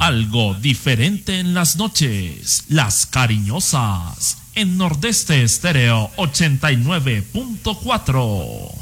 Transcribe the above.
Algo diferente en las noches. Las Cariñosas. En Nordeste Estéreo 89.4.